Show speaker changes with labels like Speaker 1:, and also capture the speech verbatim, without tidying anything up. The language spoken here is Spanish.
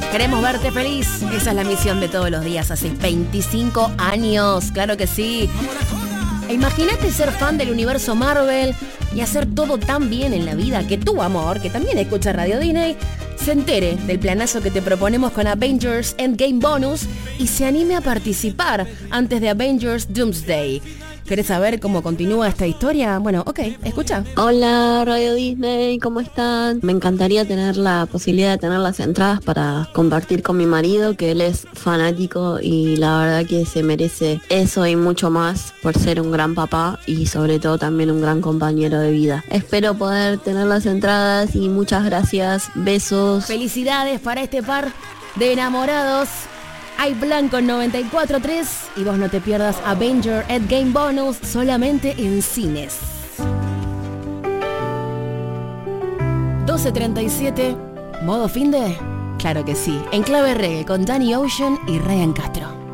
Speaker 1: Queremos verte feliz. Esa es la misión de todos los días. Hace veinticinco años, claro que sí. E imagínate ser fan del universo Marvel y hacer todo tan bien en la vida que tu amor, que también escucha Radio Disney, se entere del planazo que te proponemos con Avengers Endgame Bonus y se anime a participar antes de Avengers Doomsday. ¿Querés saber cómo continúa esta historia? Bueno, ok, escucha.
Speaker 2: Hola Radio Disney, ¿cómo están? Me encantaría tener la posibilidad de tener las entradas para compartir con mi marido, que él es fanático y la verdad que se merece eso y mucho más por ser un gran papá y sobre todo también un gran compañero de vida. Espero poder tener las entradas y muchas gracias, besos.
Speaker 1: Felicidades para este par de enamorados. Hay Blanco en noventa y cuatro punto tres y vos no te pierdas Avenger Endgame Bonus solamente en cines. doce treinta y siete, modo fin de... Claro que sí, en clave reggae con Danny Ocean y Ryan Castro.